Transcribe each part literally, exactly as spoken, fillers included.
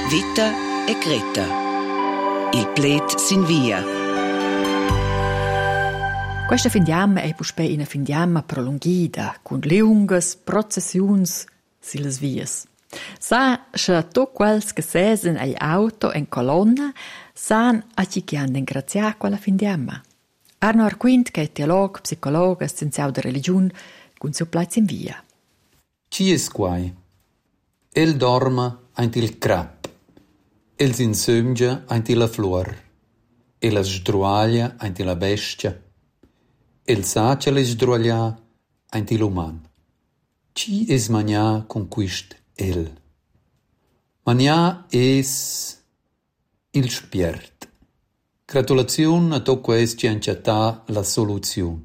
Vita e Greta. Il plet sin via. Questa findiamma è puspei una findiamma prolungida, con lungas processiuns silas vias. Sa che to quels che sesen agli auto in colonna san a chi che hanno ingraziato quella findiamma. Arno Arquint, che è teolog, psicologo e scienziato di religione, con suo plazzo in via. Chi è quai? El dorma aint il crap, el s'insömgia aint la flor, e la sdruaglia aint la bestia, el sacia le sdruaglia aint l'uman. Chi es magna con quist el? Magna es il spiert. Gratulazione a to quest ci anciata la soluzione.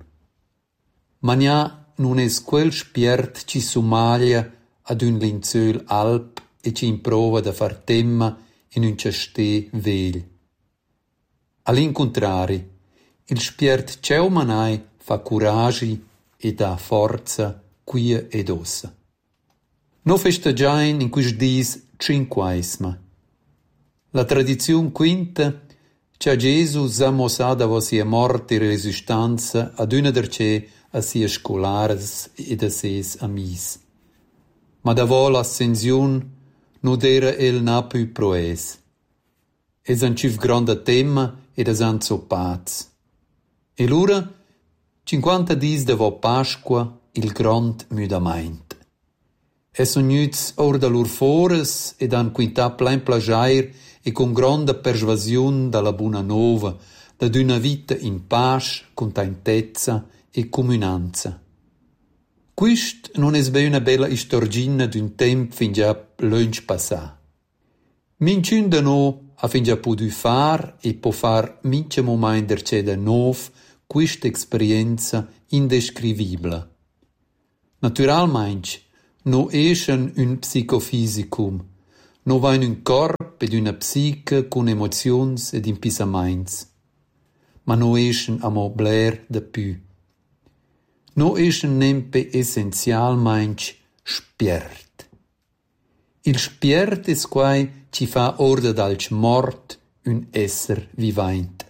Magna non es quel spiert ci sumaglia ad un linzöl alp e ci improva da far temma in un cestè vegl. All'incontrari, il spiert ceu manai fa curagi e dà forza quia ed ossa. No festegiain in quis dis cinquaisma. La tradizione quinta c'è Gesù zamosada vo sia morte e resistanza ad una derce a sia scolares ed a ses amis. Ma da vo l'ascensiun non era el na più proes. Es un civ grande tema ed es an so paz. E l'ura, cinquanta dis da vo Pasqua, il grand müdament. Es son nüts or da lur fores ed an quinta plein plagiair e con grande persuasion dalla buna nova, da d'una vita in pace, contentezza e comunanza. Quist non es be una bella istorgina d'un temp fin già lunch passà. Minciun da no ha fin già potuto far e può far mince moment derce da nov quista esperienza indescrivibile. Naturalmente, no eschen un psicofisicum, no vain un corp ed una psiche con emozions ed impisaments. Ma no eschen amo bler de più. No eschen nempe essenzialmente spiert. Il spiert es quai ci fa orda dalch mort un esser vivant.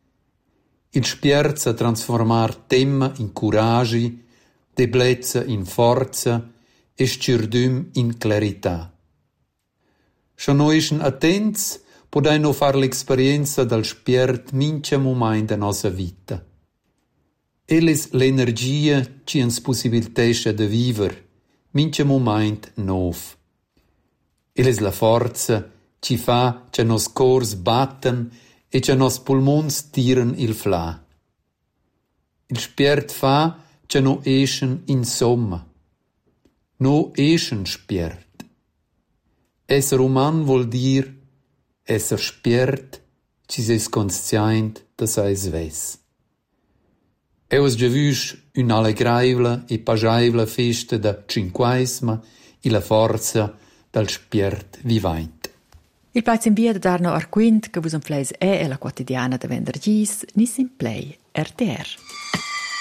Il spiert sa transformar temma in curagi, deblezza in forza e scirdum in clarità. Se no eschen attents, podai no far l'esperienza dal spiert mince moment da nostra vita. Eles l'energia ci ens possibilitescha de viver, mince moment nov. Eles la forza ci fa che nos cors batten e che nos pulmons tiren il fla. Il spiert fa che no eschen in somma. No eschen spiert. Esser uman vuol dir esser spiert ci ses conscient da sais ves. Eus giavüsch un'allegraivla e pagiaivla festa da cinquaisma e la forza dal spiert vivant. Il plazzo in via da Arno Arquint, che vus un fleis è e la quotidiana da venderdis, nis in play R T R.